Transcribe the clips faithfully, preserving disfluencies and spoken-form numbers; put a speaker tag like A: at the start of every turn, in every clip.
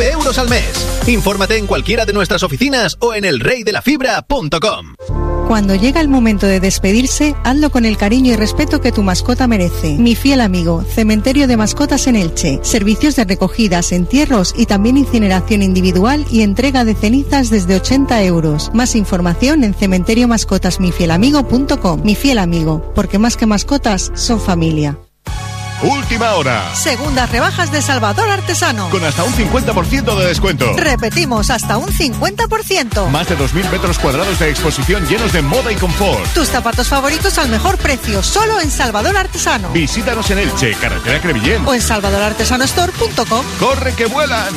A: nueve euros al mes. Infórmate en cualquiera de nuestras oficinas o en el rey de la fibra punto com.
B: Cuando llega el momento de despedirse, hazlo con el cariño y respeto que tu mascota merece. Mi Fiel Amigo, cementerio de mascotas en Elche. Servicios de recogidas, entierros y también incineración individual y entrega de cenizas desde ochenta euros. Más información en cementerio mascotas mi fiel amigo punto com. Mi Fiel Amigo, porque más que mascotas, son familia.
C: Última hora.
D: Segundas rebajas de Salvador Artesano.
C: Con hasta un cincuenta por ciento de descuento.
D: Repetimos, hasta un cincuenta por ciento.
C: Más de dos mil metros cuadrados de exposición llenos de moda y confort.
D: Tus zapatos favoritos al mejor precio, solo en Salvador Artesano.
C: Visítanos en Elche, carretera Crevillent.
D: O en salvador artesano store punto com.
C: ¡Corre que vuelan!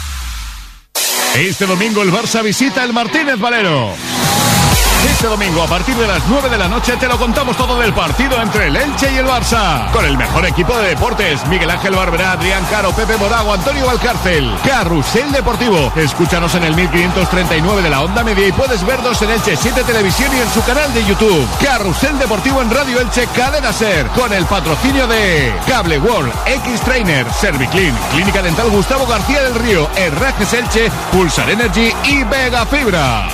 C: Este domingo el Barça visita el Martínez Valero. Este domingo, a partir de las nueve de la noche, te lo contamos todo del partido entre el Elche y el Barça. Con el mejor equipo de deportes, Miguel Ángel Barberá, Adrián Caro, Pepe Morago, Antonio Valcárcel. Carrusel Deportivo. Escúchanos en el mil quinientos treinta y nueve de la Onda Media y puedes vernos en Elche siete Televisión y en su canal de YouTube. Carrusel Deportivo en Radio Elche, Cadena Ser. Con el patrocinio de Cable World, X-Trainer, Serviclean, Clínica Dental Gustavo García del Río, Herrajes Elche, Pulsar Energy y Vega Fibra.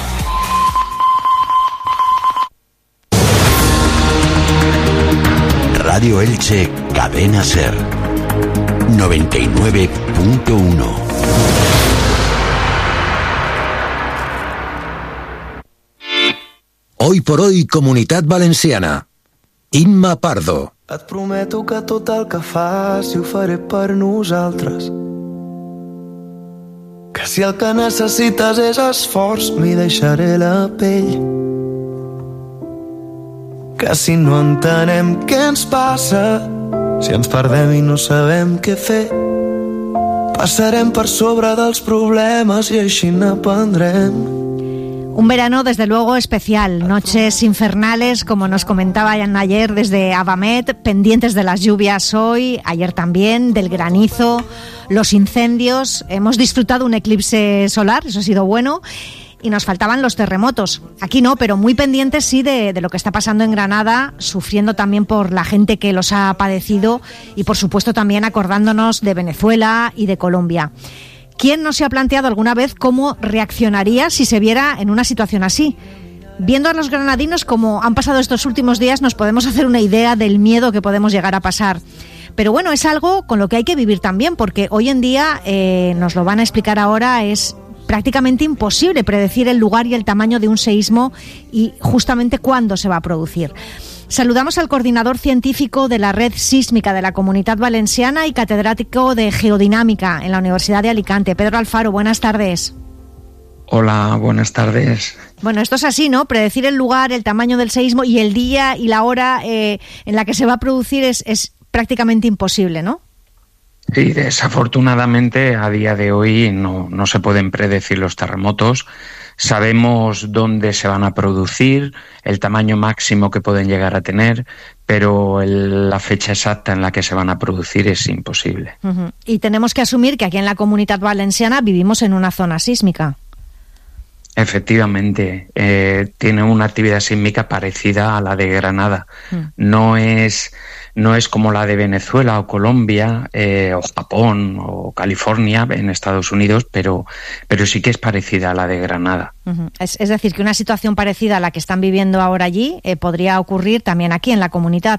E: Radio Elche, Cadena Ser, noventa y nueve punto uno. Hoy por hoy, Comunitat Valenciana. Imma Pardo.
F: Et prometo que tot el que faci ho faré per nosaltres. Que si el que necessites és esforç, m'hi deixaré la pell. Que si no entenem què ens passa, si ens perdem i no sabem què fer, passarem per sobre dels problemes i així n'aprendrem.
G: Un verano desde luego especial, noches infernales como nos comentaban ayer desde Abamet, pendientes de las lluvias hoy, ayer también, del granizo, los incendios, hemos disfrutado un eclipse solar, eso ha sido bueno. Y nos faltaban los terremotos. Aquí no, pero muy pendientes sí de, de lo que está pasando en Granada, sufriendo también por la gente que los ha padecido y por supuesto también acordándonos de Venezuela y de Colombia. ¿Quién no se ha planteado alguna vez cómo reaccionaría si se viera en una situación así? Viendo a los granadinos como han pasado estos últimos días, nos podemos hacer una idea del miedo que podemos llegar a pasar. Pero bueno, es algo con lo que hay que vivir también, porque hoy en día, eh, nos lo van a explicar ahora, es prácticamente imposible predecir el lugar y el tamaño de un seísmo y justamente cuándo se va a producir. Saludamos al coordinador científico de la Red Sísmica de la Comunitat Valenciana y catedrático de Geodinámica en la Universidad de Alicante. Pedro Alfaro, buenas tardes.
H: Hola, buenas tardes.
G: Bueno, esto es así, ¿no? Predecir el lugar, el tamaño del seísmo y el día y la hora eh, en la que se va a producir es, es prácticamente imposible, ¿no?
H: Sí, desafortunadamente a día de hoy no, no se pueden predecir los terremotos. Sabemos dónde se van a producir, el tamaño máximo que pueden llegar a tener, pero el, la fecha exacta en la que se van a producir es imposible.
G: Uh-huh. Y tenemos que asumir que aquí en la Comunitat Valenciana vivimos en una zona sísmica.
H: Efectivamente, eh, tiene una actividad sísmica parecida a la de Granada. Uh-huh. No es... No es como la de Venezuela o Colombia, eh, o Japón o California en Estados Unidos, pero, pero sí que es parecida a la de Granada.
G: Uh-huh. Es, es decir, que una situación parecida a la que están viviendo ahora allí eh, podría ocurrir también aquí en la comunidad.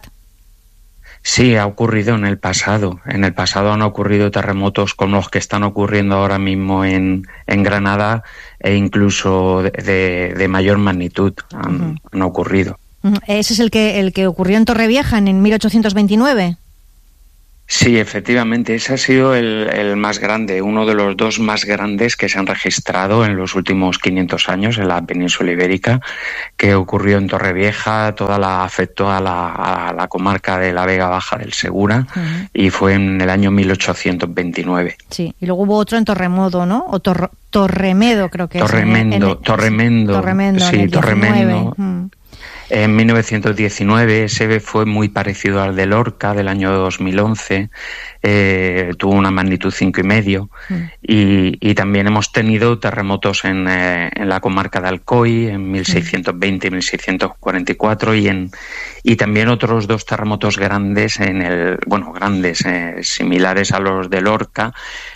H: Sí, ha ocurrido en el pasado. En el pasado han ocurrido terremotos como los que están ocurriendo ahora mismo en, en Granada e incluso de, de, de mayor magnitud han, uh-huh. han ocurrido.
G: ¿Ese es el que el que ocurrió en Torrevieja en mil ochocientos veintinueve?
H: Sí, efectivamente, ese ha sido el, el más grande, uno de los dos más grandes que se han registrado en los últimos quinientos años en la península ibérica, que ocurrió en Torrevieja, toda la afectó a la, a la comarca de la Vega Baja del Segura, uh-huh. y fue en el año mil ochocientos veintinueve.
G: Sí, y luego hubo otro en Torremodo, ¿no? O Tor, Torremedo, creo que
H: Torremendo,
G: es. En el,
H: Torremendo,
G: Torremendo,
H: sí,
G: en el
H: Torremendo.
G: Mm.
H: En mil novecientos diecinueve ese fue muy parecido al de Lorca del año dos mil once, eh, tuvo una magnitud cinco y medio mm. y, y también hemos tenido terremotos en, eh, en la comarca de Alcoy en mil seiscientos veinte y mil seiscientos cuarenta y cuatro y en y también otros dos terremotos grandes en el bueno grandes eh, similares a los de Lorca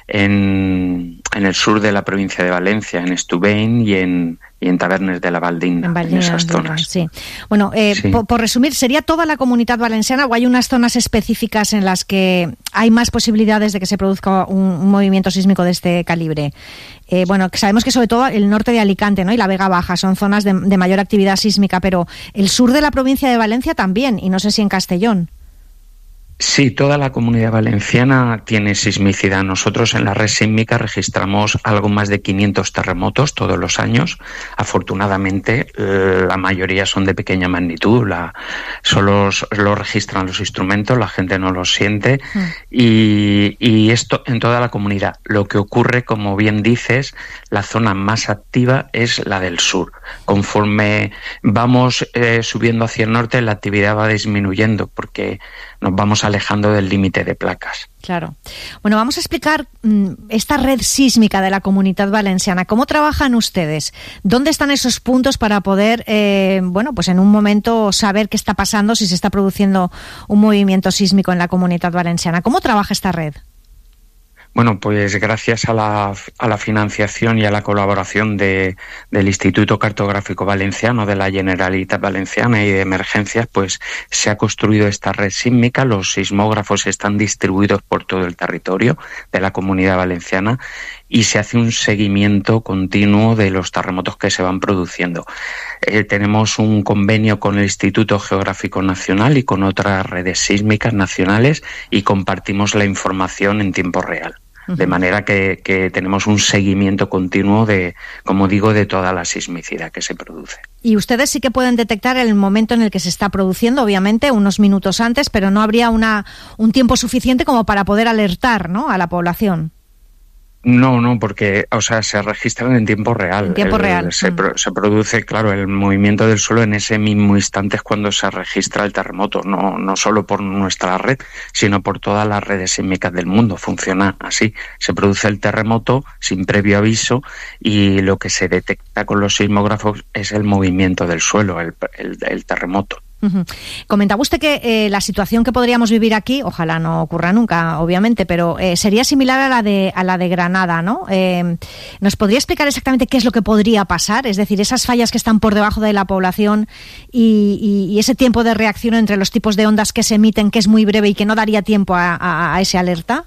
H: en, en el sur de la provincia de Valencia, en Estubeny y en y en Tabernes de la Valdina, en, en esas zonas.
G: Sí. Bueno, eh, sí. Por, por resumir, ¿sería toda la Comunidad Valenciana o hay unas zonas específicas en las que hay más posibilidades de que se produzca un, un movimiento sísmico de este calibre? Eh, bueno, sabemos que sobre todo el norte de Alicante, ¿no?, y la Vega Baja son zonas de, de mayor actividad sísmica, pero el sur de la provincia de Valencia también, y no sé si en Castellón.
H: Sí, toda la Comunidad Valenciana tiene sismicidad. Nosotros en la red sísmica registramos algo más de quinientos terremotos todos los años. Afortunadamente, la mayoría son de pequeña magnitud. La, solo lo registran los instrumentos, la gente no los siente. Mm. Y, y esto en toda la comunidad. Lo que ocurre, como bien dices, la zona más activa es la del sur. Conforme vamos eh, subiendo hacia el norte, la actividad va disminuyendo porque nos vamos alejando del límite de placas.
G: Claro. Bueno, vamos a explicar mmm, esta red sísmica de la Comunidad Valenciana. ¿Cómo trabajan ustedes? ¿Dónde están esos puntos para poder, eh, bueno, pues en un momento saber qué está pasando, si se está produciendo un movimiento sísmico en la Comunidad Valenciana? ¿Cómo trabaja esta red?
H: Bueno, pues gracias a la, a la financiación y a la colaboración de, del Instituto Cartográfico Valenciano, de la Generalitat Valenciana y de Emergencias, pues se ha construido esta red sísmica. Los sismógrafos están distribuidos por todo el territorio de la Comunidad Valenciana y se hace un seguimiento continuo de los terremotos que se van produciendo. Eh, tenemos un convenio con el Instituto Geográfico Nacional y con otras redes sísmicas nacionales y compartimos la información en tiempo real. De manera que, que tenemos un seguimiento continuo de, como digo, de toda la sismicidad que se produce.
G: Y ustedes sí que pueden detectar el momento en el que se está produciendo, obviamente, unos minutos antes, pero no habría una, un tiempo suficiente como para poder alertar, ¿no?, a la población.
H: No, no, porque, o sea, se registran en tiempo real.
G: En tiempo
H: el,
G: real.
H: Se,
G: mm.
H: pro, se produce, claro, el movimiento del suelo en ese mismo instante es cuando se registra el terremoto, no, no solo por nuestra red, sino por todas las redes sísmicas del mundo. Funciona así. Se produce el terremoto sin previo aviso y lo que se detecta con los sismógrafos es el movimiento del suelo, el, el, el terremoto.
G: Uh-huh. Comentaba usted que eh, la situación que podríamos vivir aquí, ojalá no ocurra nunca, obviamente, pero eh, sería similar a la de a la de Granada, ¿no? Eh, ¿Nos podría explicar exactamente qué es lo que podría pasar? Es decir, esas fallas que están por debajo de la población y, y, y ese tiempo de reacción entre los tipos de ondas que se emiten, que es muy breve y que no daría tiempo a, a, a ese alerta.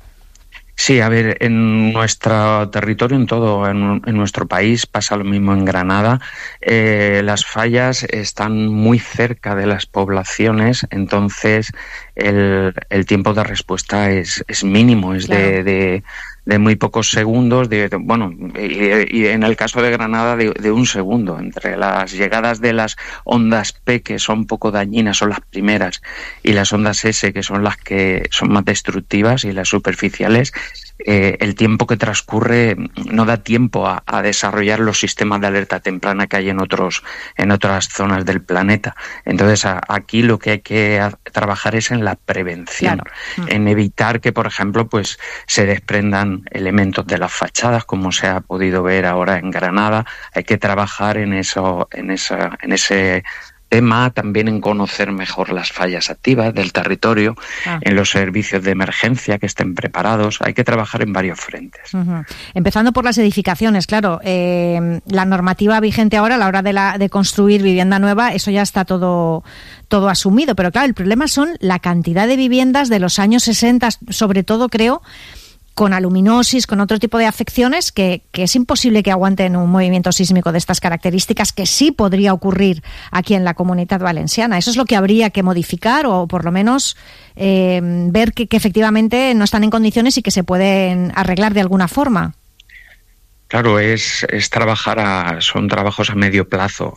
H: Sí, a ver, en nuestro territorio, en todo, en, en nuestro país, pasa lo mismo en Granada. Eh, las fallas están muy cerca de las poblaciones, entonces el, el tiempo de respuesta es, es mínimo, es claro. de, de, de muy pocos segundos, de, de, bueno, y, y en el caso de Granada de, de un segundo. Entre las llegadas de las ondas P, que son poco dañinas, son las primeras, y las ondas S, que son las que son más destructivas, y las superficiales, Eh, el tiempo que transcurre no da tiempo a, a desarrollar los sistemas de alerta temprana que hay en otros en otras zonas del planeta. Entonces a, aquí lo que hay que a, trabajar es en la prevención, claro. en evitar que, por ejemplo, pues se desprendan elementos de las fachadas, como se ha podido ver ahora en Granada. Hay que trabajar en eso, en esa, en ese tema, también en conocer mejor las fallas activas del territorio, ah. en los servicios de emergencia que estén preparados. Hay que trabajar en varios frentes.
G: Uh-huh. Empezando por las edificaciones, claro. Eh, la normativa vigente ahora a la hora de, la, de construir vivienda nueva, eso ya está todo, todo asumido. Pero claro, el problema son la cantidad de viviendas de los años sesenta, sobre todo creo, con aluminosis, con otro tipo de afecciones, que, que es imposible que aguanten un movimiento sísmico de estas características, que sí podría ocurrir aquí en la Comunidad Valenciana. Eso es lo que habría que modificar, o por lo menos eh, ver que, que efectivamente no están en condiciones y que se pueden arreglar de alguna forma.
H: Claro, es, es trabajar a, son trabajos a medio plazo. Eh,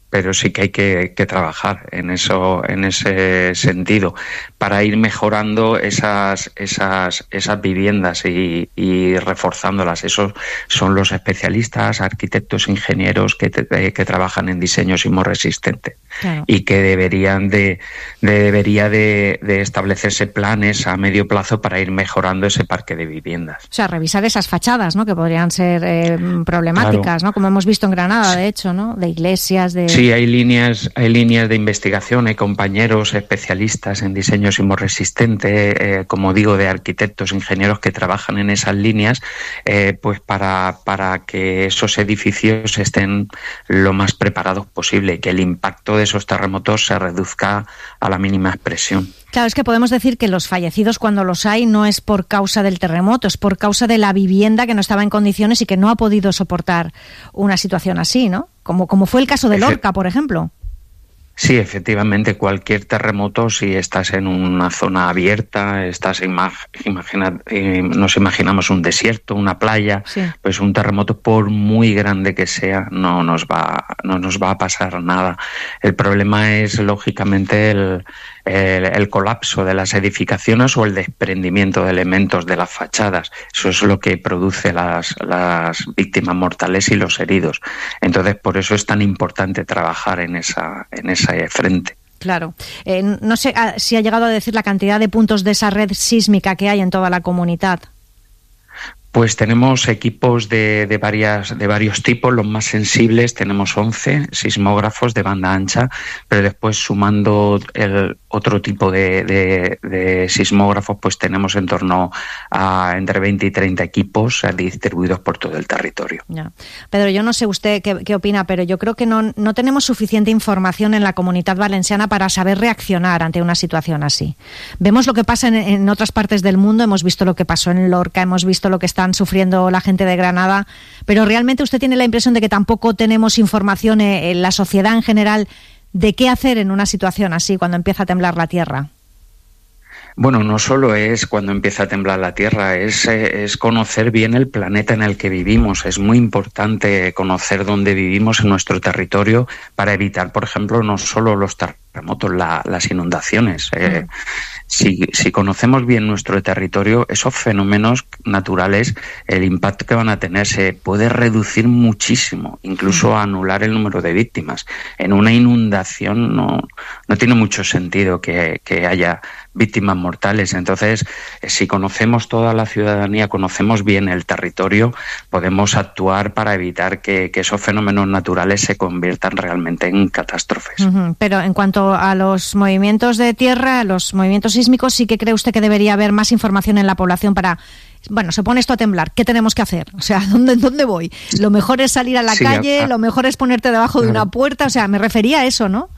H: pero sí que hay que, que trabajar en eso, en ese sentido, para ir mejorando esas, esas, esas viviendas y, y reforzándolas. Esos son los especialistas, arquitectos, ingenieros que, te, que trabajan en diseño sismorresistente, claro, y que deberían de, de debería de, de establecerse planes a medio plazo para ir mejorando ese parque de viviendas.
G: O sea, revisar esas fachadas, ¿no?, que podrían ser eh, problemáticas, claro, ¿no?, como hemos visto en Granada, de hecho, ¿no?, de iglesias, de...
H: Sí, hay líneas, hay líneas de investigación, hay compañeros especialistas en diseño sismorresistente, eh, como digo, de arquitectos, ingenieros que trabajan en esas líneas, eh, pues para, para que esos edificios estén lo más preparados posible y que el impacto de esos terremotos se reduzca a la mínima expresión.
G: Claro, es que podemos decir que los fallecidos, cuando los hay, no es por causa del terremoto, es por causa de la vivienda que no estaba en condiciones y que no ha podido soportar una situación así, ¿no? Como, como fue el caso de Lorca, por ejemplo.
H: Sí, efectivamente, cualquier terremoto, si estás en una zona abierta, estás imag- imagina, eh, nos imaginamos un desierto, una playa, sí, pues un terremoto, por muy grande que sea, no nos va, no nos va a pasar nada. El problema es, lógicamente, el, el, el colapso de las edificaciones o el desprendimiento de elementos de las fachadas. Eso es lo que produce las, las víctimas mortales y los heridos. Entonces, por eso es tan importante trabajar en esa, en esa frente.
G: Claro. Eh, no sé si ha llegado a decir la cantidad de puntos de esa red sísmica que hay en toda la comunidad.
H: Pues tenemos equipos de, de, varias, de varios tipos. Los más sensibles tenemos once sismógrafos de banda ancha, pero después, sumando el otro tipo de, de, de sismógrafos, pues tenemos en torno a entre veinte y treinta equipos distribuidos por todo el territorio.
G: Ya. Pedro, yo no sé usted qué, qué opina, pero yo creo que no, no tenemos suficiente información en la Comunidad Valenciana para saber reaccionar ante una situación así. Vemos lo que pasa en, en otras partes del mundo, hemos visto lo que pasó en Lorca, hemos visto lo que están sufriendo la gente de Granada, pero realmente usted tiene la impresión de que tampoco tenemos información en la sociedad en general de qué hacer en una situación así cuando empieza a temblar la tierra.
H: Bueno, no solo es cuando empieza a temblar la Tierra, es, es conocer bien el planeta en el que vivimos. Es muy importante conocer dónde vivimos en nuestro territorio para evitar, por ejemplo, no solo los terremotos, la, las inundaciones. Eh, mm. si, si conocemos bien nuestro territorio, esos fenómenos naturales, el impacto que van a tener se puede reducir muchísimo, incluso mm. anular el número de víctimas. En una inundación no, no tiene mucho sentido que, que haya víctimas mortales. Entonces, si conocemos toda la ciudadanía, conocemos bien el territorio, podemos actuar para evitar que, que esos fenómenos naturales se conviertan realmente en catástrofes.
G: Uh-huh. Pero en cuanto a los movimientos de tierra, los movimientos sísmicos, ¿sí que cree usted que debería haber más información en la población para... Bueno, se pone esto a temblar, ¿qué tenemos que hacer? O sea, ¿dónde, dónde voy? Lo mejor es salir a la sí, calle, a... lo mejor es ponerte debajo claro. de una puerta, o sea, me refería a eso, ¿no?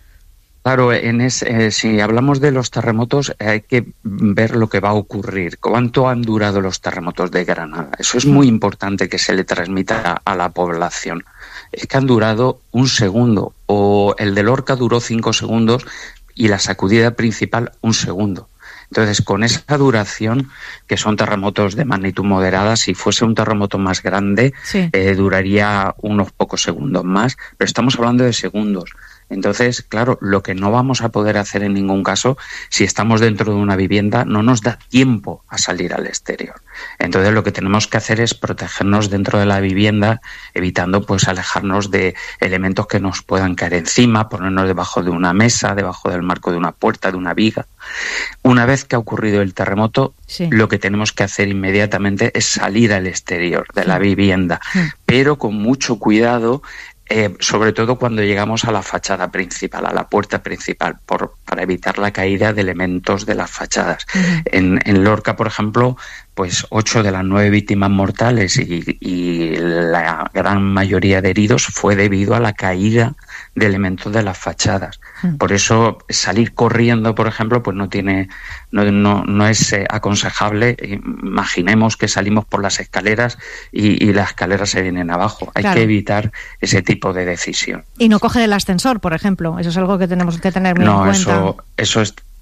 H: Claro, en ese, eh, si hablamos de los terremotos, eh, hay que ver lo que va a ocurrir. ¿Cuánto han durado los terremotos de Granada? Eso es muy importante que se le transmita a, a la población. Es que han durado un segundo, o el de Lorca duró cinco segundos y la sacudida principal un segundo. Entonces, con esa duración, que son terremotos de magnitud moderada, si fuese un terremoto más grande, sí. eh, duraría unos pocos segundos más, pero estamos hablando de segundos. Entonces, claro, lo que no vamos a poder hacer en ningún caso, si estamos dentro de una vivienda, no nos da tiempo a salir al exterior. Entonces, lo que tenemos que hacer es protegernos dentro de la vivienda, evitando pues alejarnos de elementos que nos puedan caer encima, ponernos debajo de una mesa, debajo del marco de una puerta, de una viga. Una vez que ha ocurrido el terremoto, sí. lo que tenemos que hacer inmediatamente es salir al exterior de la vivienda, sí. pero con mucho cuidado. Eh, sobre todo cuando llegamos a la fachada principal, a la puerta principal, por, para evitar la caída de elementos de las fachadas. Uh-huh. En, en Lorca, por ejemplo, pues ocho de las nueve víctimas mortales y, y la gran mayoría de heridos fue debido a la caída de elementos de las fachadas. Uh-huh. Por eso salir corriendo, por ejemplo, pues no tiene, no, no, no es eh, aconsejable. Imaginemos que salimos por las escaleras y, y las escaleras se vienen abajo. Hay claro. que evitar ese tipo de decisión.
G: Y no coger el ascensor, por ejemplo. Eso es algo que tenemos que tener muy
H: no,
G: en cuenta.
H: No, eso, eso es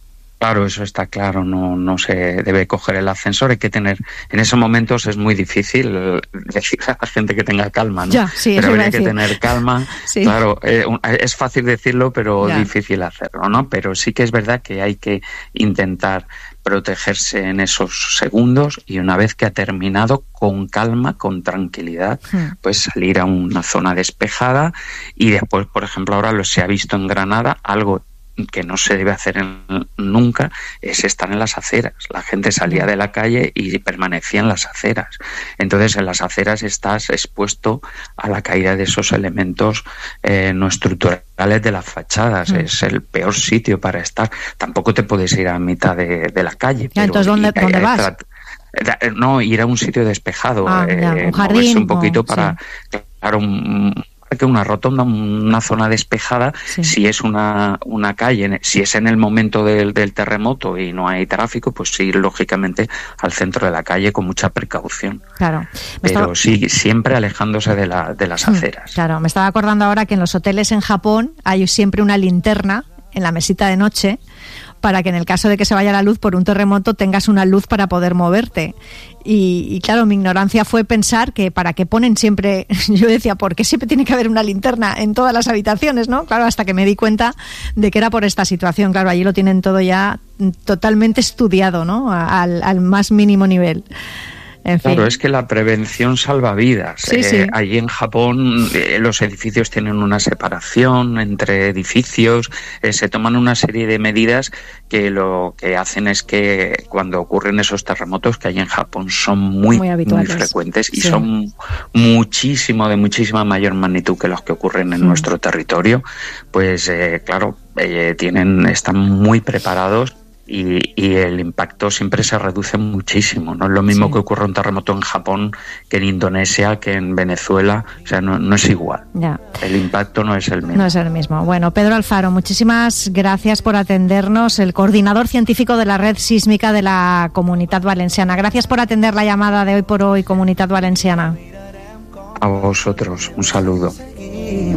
H: Claro, eso está claro, no, no se debe coger el ascensor, hay que tener, en esos momentos es muy difícil decir a la gente que tenga calma, ¿no?
G: Ya, sí,
H: pero habría que
G: decir.
H: tener calma,
G: sí.
H: Claro, eh, es fácil decirlo, pero
G: ya.
H: difícil hacerlo, ¿no? Pero sí que es verdad que hay que intentar protegerse en esos segundos y una vez que ha terminado, con calma, con tranquilidad, hmm. pues salir a una zona despejada y después, por ejemplo, ahora lo se ha visto en Granada, algo que no se debe hacer en, nunca, es estar en las aceras. La gente salía de la calle y permanecía en las aceras. Entonces, en las aceras estás expuesto a la caída de esos elementos eh, no estructurales de las fachadas. Mm. Es el peor sitio para estar. Tampoco te puedes ir a mitad de, de la calle.
G: Ya, entonces, ¿dónde, ir, ¿dónde vas?
H: Tra- no, ir a un sitio despejado.
G: Ah,
H: eh,
G: ya, un jardín.
H: Un poquito o, para...
G: Sí.
H: Claro, un, que una rotonda, una zona despejada, sí. Si es una, una calle, si es en el momento del, del terremoto y no hay tráfico, pues ir lógicamente al centro de la calle con mucha precaución.
G: Claro. Me
H: Pero
G: estaba...
H: sí, siempre alejándose de, la, de las aceras.
G: Claro, me estaba acordando ahora que en los hoteles en Japón hay siempre una linterna en la mesita de noche para que en el caso de que se vaya la luz por un terremoto tengas una luz para poder moverte. Y, y claro, mi ignorancia fue pensar que para qué ponen siempre, yo decía, ¿por qué siempre tiene que haber una linterna en todas las habitaciones, no? Claro, hasta que me di cuenta de que era por esta situación. Claro, allí lo tienen todo ya totalmente estudiado, ¿no? Al, al más mínimo nivel. En fin.
H: Claro, es que la prevención salva vidas.
G: Sí,
H: eh,
G: sí.
H: Allí en Japón eh, los edificios tienen una separación entre edificios, eh, se toman una serie de medidas que lo que hacen es que cuando ocurren esos terremotos, que allí en Japón son muy, muy, muy frecuentes y sí. son muchísimo, de muchísima mayor magnitud que los que ocurren en sí. nuestro territorio, pues eh, claro, eh, tienen, están muy preparados. Y, y el impacto siempre se reduce muchísimo. No es lo mismo sí. que ocurre un terremoto en Japón que en Indonesia, que en Venezuela. O sea, no, no es igual.
G: Ya.
H: El impacto no es el mismo.
G: No es el mismo. Bueno, Pedro Alfaro, muchísimas gracias por atendernos, el coordinador científico de la Red Sísmica de la Comunitat Valenciana. Gracias por atender la llamada de Hoy por Hoy, Comunitat Valenciana.
H: A vosotros, un saludo.